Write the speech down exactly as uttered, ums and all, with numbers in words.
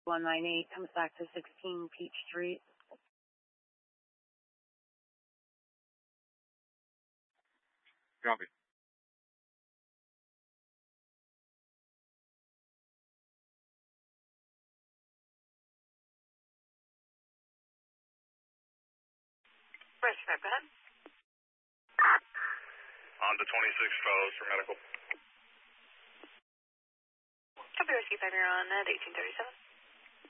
one nine eight comes back to sixteen Peach Street. Copy. Rest go ahead. On to twenty-six fellows for medical. Copy, Whiskey five, you're on at eighteen thirty-seven.